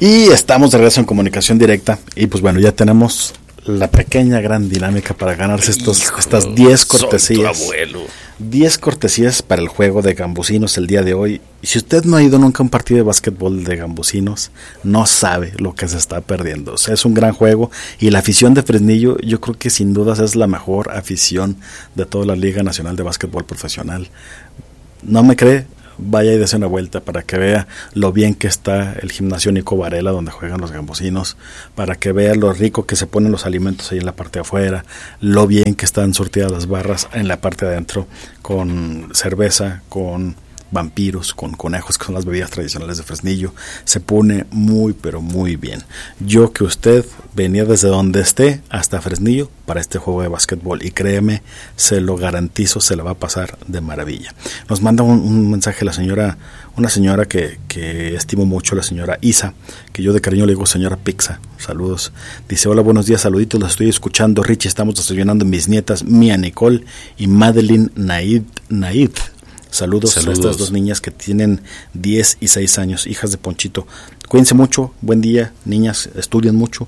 Y estamos de regreso en comunicación directa. Y pues bueno, ya tenemos la pequeña gran dinámica para ganarse estas 10 cortesías. 10 cortesías para el juego de gambusinos el día de hoy. Y si usted no ha ido nunca a un partido de básquetbol de gambusinos, no sabe lo que se está perdiendo. O sea, es un gran juego. Y la afición de Fresnillo, yo creo que sin dudas es la mejor afición de toda la Liga Nacional de Básquetbol Profesional. ¿No me cree? Vaya y dése una vuelta para que vea lo bien que está el gimnasio Nico Varela donde juegan los gambusinos, para que vea lo rico que se ponen los alimentos ahí en la parte de afuera, lo bien que están surtidas las barras en la parte de adentro, con cerveza, con vampiros, con conejos, que son las bebidas tradicionales de Fresnillo. Se pone muy pero muy bien. Yo que usted venía desde donde esté hasta Fresnillo para este juego de básquetbol, y créeme, se lo garantizo, se la va a pasar de maravilla. Nos manda un mensaje una señora que estimo mucho, la señora Isa, que yo de cariño le digo señora Pizza. Saludos. Dice: hola, buenos días, saluditos, los estoy escuchando. Richie, estamos desayunando mis nietas Mía Nicole y Madeline Naid. Saludos a estas dos niñas que tienen 10 y 6 años, hijas de Ponchito. Cuídense mucho, buen día, niñas, estudien mucho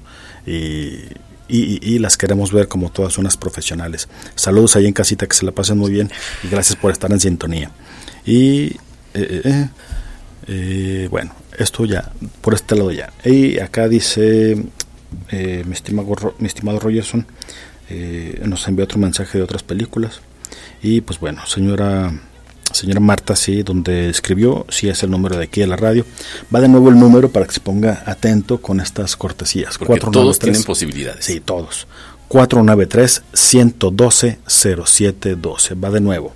y las queremos ver como todas unas profesionales. Saludos ahí en casita, que se la pasen muy bien y gracias por estar en sintonía. Y bueno, esto ya, por este lado ya. Y acá dice mi estimado Rogerson, nos envió otro mensaje de otras películas. Y pues bueno, señora Marta, sí, donde escribió, sí es el número de aquí de la radio. Va de nuevo el número para que se ponga atento con estas cortesías. Porque todos tienen posibilidades. Sí, todos. 493-112-0712. Va de nuevo.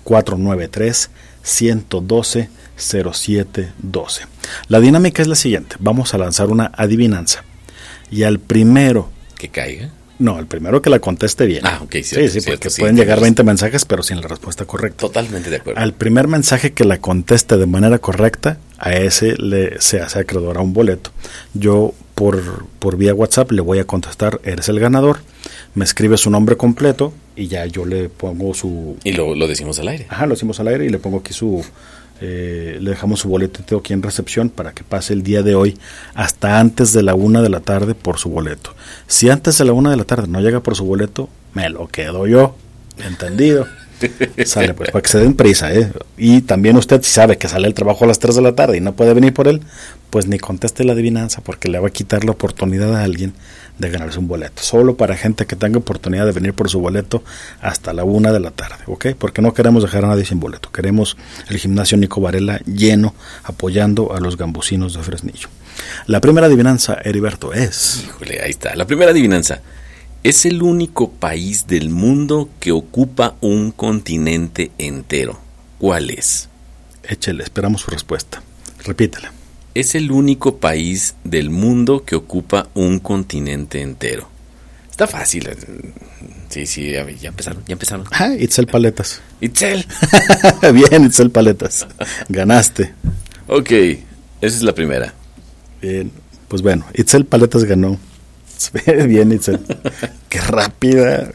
493-112-0712. La dinámica es la siguiente. Vamos a lanzar una adivinanza. Y al primero que caiga. No, el primero que la conteste bien. Ah, ok, cierto, sí, porque pueden llegar 20 mensajes, pero sin la respuesta correcta. Totalmente de acuerdo. Al primer mensaje que la conteste de manera correcta, a ese se hace acreedor a un boleto. Yo, por vía WhatsApp, le voy a contestar: eres el ganador. Me escribe su nombre completo y ya yo le pongo su... Y lo decimos al aire. Ajá, lo decimos al aire y le pongo aquí le dejamos su boleto aquí en recepción para que pase el día de hoy hasta antes de la 1 de la tarde por su boleto. Si antes de la 1 de la tarde no llega por su boleto, me lo quedo yo. ¿Entendido? Sale, pues, para que se den prisa, Y también usted, si sabe que sale el trabajo a las 3 de la tarde y no puede venir por él, pues ni conteste la adivinanza, porque le va a quitar la oportunidad a alguien de ganarse un boleto. Solo para gente que tenga oportunidad de venir por su boleto hasta la 1 de la tarde, ¿ok? Porque no queremos dejar a nadie sin boleto. Queremos el gimnasio Nico Varela lleno, apoyando a los gambusinos de Fresnillo. La primera adivinanza, Heriberto, es... Híjole, ahí está. La primera adivinanza. Es el único país del mundo que ocupa un continente entero. ¿Cuál es? Échele, esperamos su respuesta. Repítela. Es el único país del mundo que ocupa un continente entero. Está fácil. Sí, ya empezaron. Ah, Itzel Paletas. Itzel. Bien, Itzel Paletas. Ganaste. Ok, esa es la primera. Bien, pues bueno, Itzel Paletas ganó. Bien, Itzel. Qué rápida.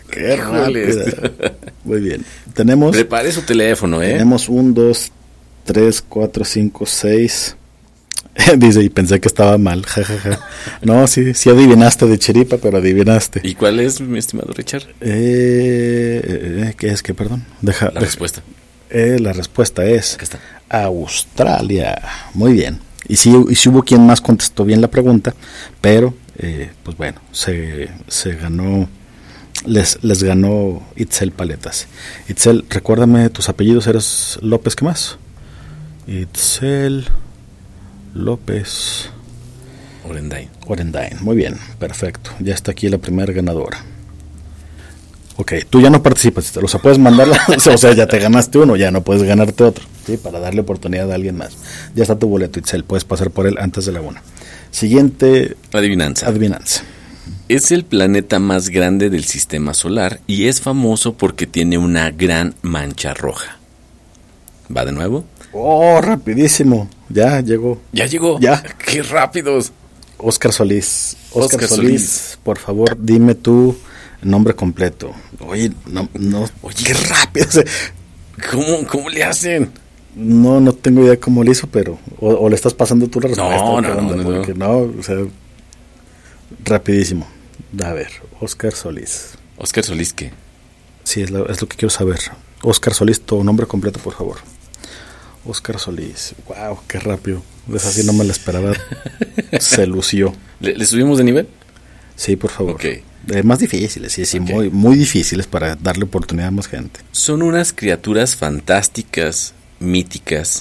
Muy bien. Prepare su teléfono, Tenemos 1, 2, 3, 4, 5, 6. Dice, y pensé que estaba mal, jajaja. No, sí adivinaste de chiripa, pero adivinaste. ¿Y cuál es, mi estimado Richard? ¿Qué es? ¿Qué, perdón? La respuesta. La respuesta es Acá está. Australia. Muy bien. Y sí hubo quien más contestó bien la pregunta, pero pues bueno, se ganó, les ganó Itzel Paletas. Itzel, recuérdame tus apellidos, ¿eres López? ¿Qué más? Itzel López Orendain. Muy bien, perfecto. Ya está aquí la primera ganadora. Ok, tú ya no participas, o sea, puedes mandarla, o sea, ya te ganaste uno, ya no puedes ganarte otro, ¿sí? Para darle oportunidad a alguien más. Ya está tu boleto, Itzel, puedes pasar por él antes de la 1. Siguiente adivinanza. Es el planeta más grande del sistema solar y es famoso porque tiene una gran mancha roja. ¿Va de nuevo? Oh, rapidísimo. Ya llegó. Ya. ¡Qué rápidos! Oscar Solís, por favor, dime tu nombre completo. Oye, no. Oye, qué rápido. ¿Cómo le hacen? No tengo idea cómo lo hizo, pero... O le estás pasando tú la respuesta. No, o sea... Rapidísimo. A ver, Óscar Solís. ¿Óscar Solís qué? Sí, es lo que quiero saber. Óscar Solís, tu nombre completo, por favor. Óscar Solís. Wow, qué rápido. Esa sí no me la esperaba. Se lució. ¿Le subimos de nivel? Sí, por favor. Okay. Más difíciles, sí, okay. Muy, muy difíciles para darle oportunidad a más gente. Son unas criaturas fantásticas, míticas.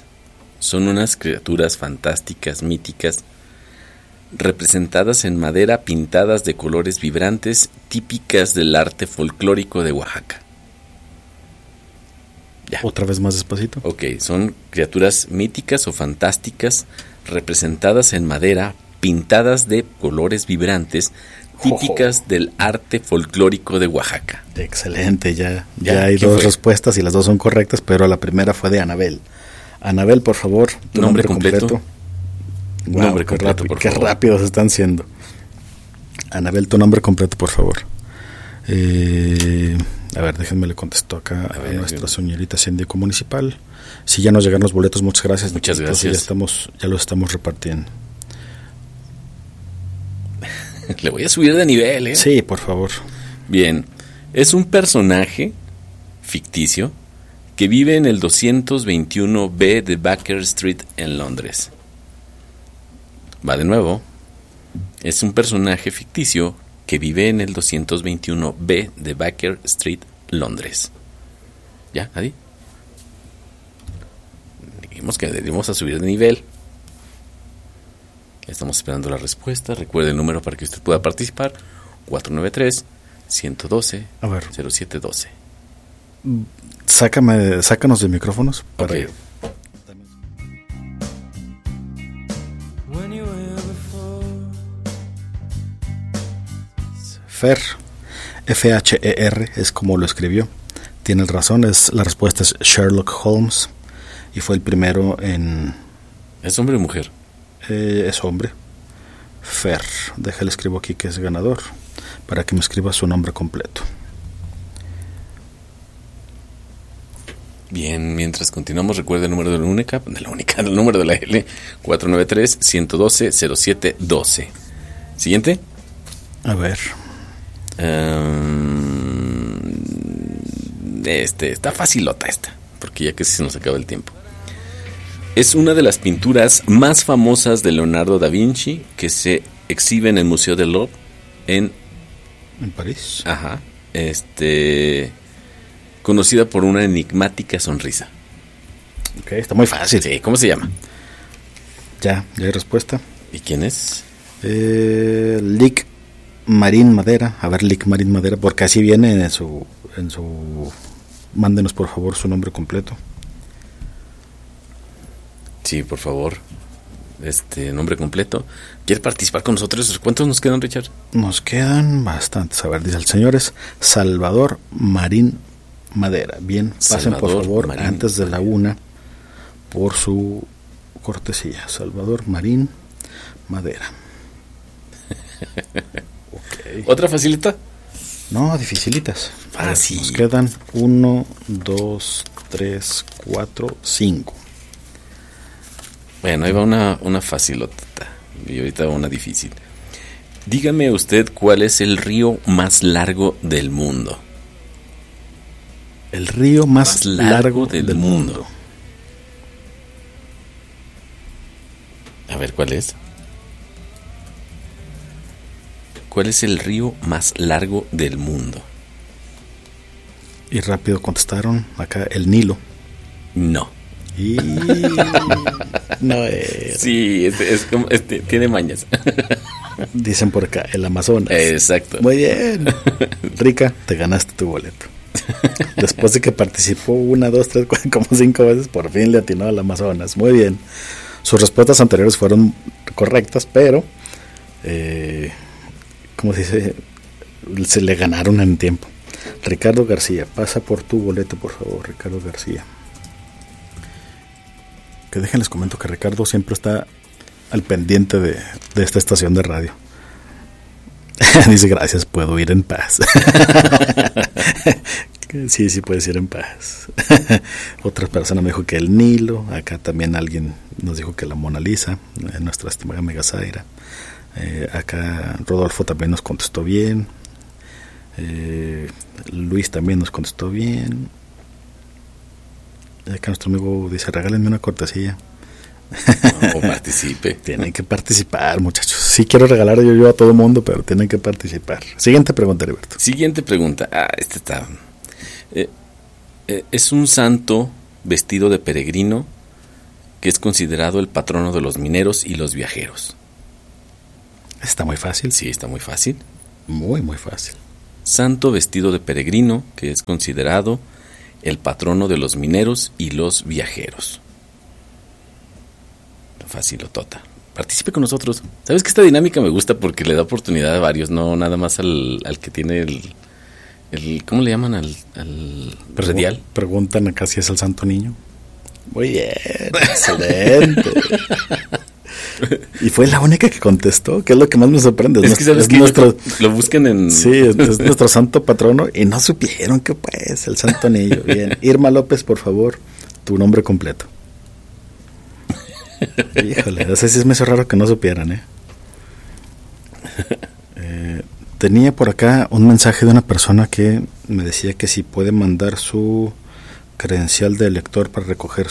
Representadas en madera, pintadas de colores vibrantes, típicas del arte folclórico de Oaxaca. Ya. Otra vez más despacito. Ok, son criaturas míticas o fantásticas, representadas en madera, pintadas de colores vibrantes, típicas del arte folclórico de Oaxaca. Excelente, ya hay dos respuestas y las dos son correctas, pero la primera fue de Anabel. Anabel, por favor, tu nombre completo. Wow, nombre completo, por favor. Qué rápidos están siendo. Anabel, tu nombre completo, por favor. A ver, déjenme le contesto acá a nuestra señorita síndico municipal. Si ya nos llegaron los boletos, muchas gracias. Muchas gracias. Ya los estamos repartiendo. Le voy a subir de nivel, ¿eh? Sí, por favor. Bien, es un personaje ficticio que vive en el 221B de Baker Street en Londres. Va de nuevo. Es un personaje ficticio que vive en el 221B de Baker Street, Londres. ¿Ya, Adi? Dijimos que debemos a subir de nivel. Estamos esperando la respuesta. Recuerde el número para que usted pueda participar. 493-112-0712. Sácanos de micrófonos para okay. Fer, F-H-E-R, es como lo escribió. Tiene razón, la respuesta es Sherlock Holmes. Y fue el primero en... ¿Es hombre o mujer? Es hombre. Fer, déjale escribo aquí que es ganador, para que me escriba su nombre completo. Bien, mientras continuamos, recuerde el número de el número de la L, 493-112-0712. Siguiente. A ver. Está facilota esta, porque ya que se nos acaba el tiempo. Es una de las pinturas más famosas de Leonardo da Vinci que se exhibe en el Museo del Louvre en París. Ajá. Conocida por una enigmática sonrisa. Ok, está muy fácil. Sí, ¿cómo se llama? Ya hay respuesta. ¿Y quién es? Lic Marín Madera. A ver, Lic Marín Madera, porque así viene en su... Mándenos por favor su nombre completo. Sí, por favor. Nombre completo. ¿Quieres participar con nosotros? ¿Cuántos nos quedan, Richard? Nos quedan bastantes. A ver, dice el señor es Salvador Marín Madera. Bien, pasen Salvador, por favor Marín, antes de la 1 por su cortesía. Salvador Marín Madera. Okay. ¿Otra facilita? No, dificilitas. Fácil. Nos quedan 1, 2, 3, 4, 5. Bueno, ahí va una facilota y ahorita va una difícil. Dígame usted cuál es el río más largo del mundo. El río más largo del mundo. A ver, ¿cuál es? ¿Cuál es el río más largo del mundo? Y rápido contestaron acá, el Nilo. No. Y... no es. Sí, tiene mañas. Dicen por acá, el Amazonas. Exacto. Muy bien. Rica, te ganaste tu boleto. Después de que participó 1, 2, 3, 4, como 5 veces, por fin le atinó al Amazonas. Muy bien. Sus respuestas anteriores fueron correctas, pero ¿cómo se dice? Se le ganaron en tiempo. Ricardo García, pasa por tu boleto, por favor, Ricardo García. Que déjenles comento que Ricardo siempre está al pendiente de esta estación de radio. Dice, gracias, puedo ir en paz. Sí, puedes ir en paz. Otra persona me dijo que el Nilo. Acá también alguien nos dijo que la Mona Lisa, nuestra estimada amiga Zaira. Acá Rodolfo también nos contestó bien. Luis también nos contestó bien. Acá nuestro amigo dice, regálenme una cortesía. O participe. Tienen que participar, muchachos. Sí quiero regalar yo a todo mundo, pero tienen que participar. Siguiente pregunta, Heriberto. Siguiente pregunta. Este está... es un santo vestido de peregrino que es considerado el patrono de los mineros y los viajeros. Está muy fácil. Sí, está muy fácil. Muy, muy fácil. Santo vestido de peregrino que es considerado el patrono de los mineros y los viajeros. Fácil o tota. Participe con nosotros. ¿Sabes que esta dinámica me gusta porque le da oportunidad a varios, no nada más al que tiene el ¿cómo le llaman al predial? Preguntan acá si es el Santo Niño. Muy bien, excelente. Y fue la única que contestó, que es lo que más me sorprende. Es que sabes que nuestro, lo buscan en... Sí, es nuestro santo patrono y no supieron que pues el Santo Niño. Bien, Irma López, por favor, tu nombre completo. Híjole, no sé si me hizo raro que no supieran, tenía por acá un mensaje de una persona que me decía que si puede mandar su credencial de lector para recoger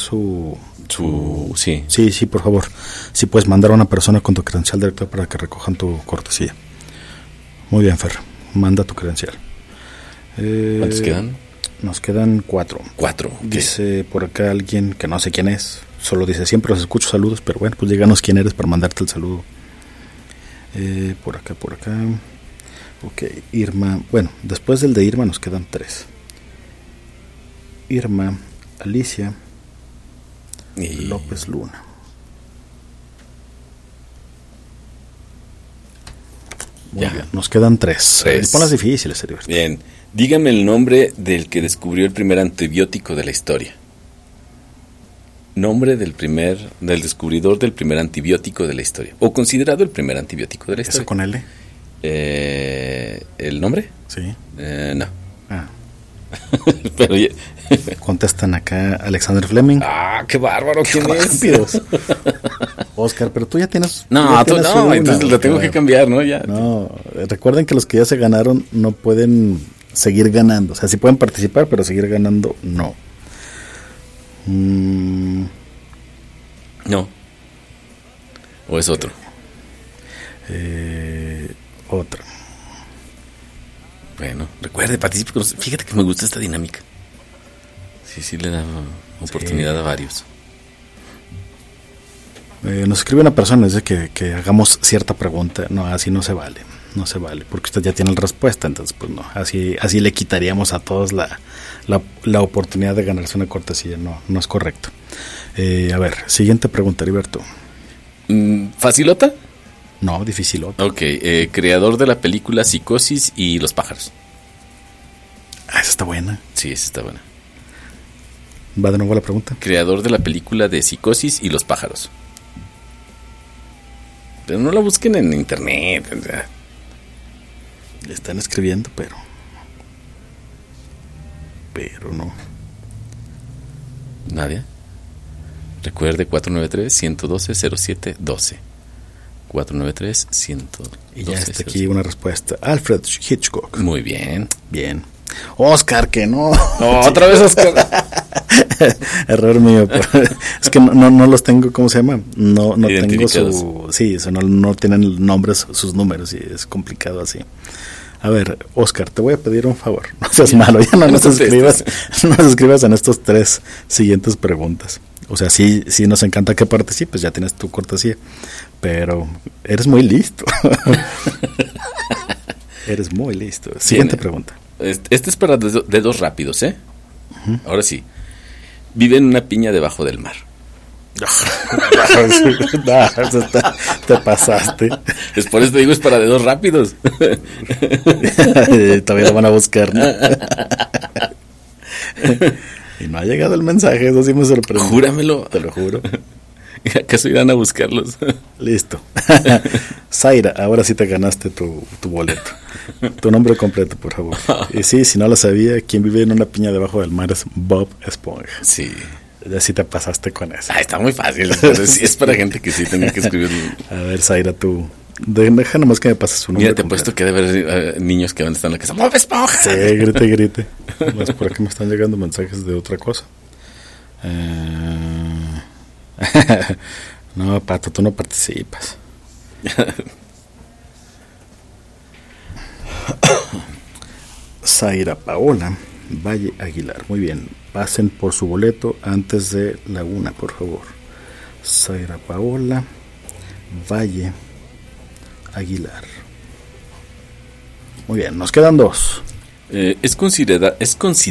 sí, por favor. Si puedes mandar a una persona con tu credencial de lector para que recojan tu cortesía. Muy bien, Fer, manda tu credencial. ¿Cuántos quedan? Nos quedan 4. 4. Okay. Dice por acá alguien que no sé quién es. Solo dice, siempre los escucho, saludos, pero bueno, pues díganos quién eres para mandarte el saludo. Por acá. Ok, Irma. Bueno, después del de Irma nos quedan 3. Irma, Alicia y López Luna. Muy bien, nos quedan 3. Ponlas difíciles, serio. Bien, dígame el nombre del que descubrió el primer antibiótico de la historia. Nombre del descubridor del primer antibiótico de la historia. O considerado el primer antibiótico de la historia. ¿Eso con L? ¿El nombre? Sí. No. Pero contestan acá Alexander Fleming. ¡Qué bárbaro! ¿Quién es? Oscar, pero tú ya tienes... No, entonces lo tengo que cambiar, ¿no? Ya. No, recuerden que los que ya se ganaron no pueden seguir ganando. O sea, sí pueden participar, pero seguir ganando, no. No. ¿O es otro? Otro. Bueno, recuerde, participe. Fíjate que me gusta esta dinámica. Sí, le da oportunidad a varios. Nos escribe una persona, dice que hagamos cierta pregunta. No, así no se vale. No se vale, porque usted ya tiene la respuesta. Entonces, pues no, así le quitaríamos a todos la oportunidad de ganarse una cortesía. No es correcto. A ver, siguiente pregunta, Heriberto. ¿Facilota? No, dificilota. Ok, creador de la película Psicosis y Los pájaros. Esa está buena. Sí, esa está buena. ¿Va de nuevo la pregunta? Creador de la película de Psicosis y Los pájaros. Pero no la busquen en internet. Le están escribiendo, pero no. ¿Nadie? Recuerde 493-112-0712. 493-112. Y ya está aquí una respuesta. Alfred Hitchcock. Muy bien. Bien. Oscar, que no. Otra vez Oscar. Error mío. Es que no los tengo, ¿cómo se llama? No tengo su... Sí, no tienen nombres, sus números, y es complicado así. A ver, Oscar, te voy a pedir un favor. No seas malo, ya no nos escribas en estos 3 siguientes preguntas. O sea, sí nos encanta que participes, ya tienes tu cortesía, pero eres muy listo. Eres muy listo. Siguiente pregunta. Este es para dedos rápidos, ¿eh? Uh-huh. Ahora sí. Vive en una piña debajo del mar. Te pasaste. Es por eso te digo, es para dedos rápidos. Todavía lo van a buscar, ¿no? Y no ha llegado el mensaje, eso sí me sorprendió. Júramelo. Te lo juro. ¿Acaso irán a buscarlos? Listo. Zaira, ahora sí te ganaste tu boleto. Tu nombre completo, por favor. Y sí, si no lo sabía, quien vive en una piña debajo del mar es Bob Esponja. Sí. Ya sí te pasaste con eso. Está muy fácil. Pero sí es para gente que sí tenía que escribir. A ver, Zaira, tú. Deja nomás que me pases su nombre. Mira, te he puesto que debe haber niños que van a estar en la casa. ¡Bob Esponja! Sí, grite. Más por aquí me están llegando mensajes de otra cosa. No, Pato, tú no participas. Zaira Paola Valle Aguilar. Muy bien, pasen por su boleto antes de la 1, por favor. Zaira Paola Valle Aguilar. Muy bien, nos quedan 2. Es considerada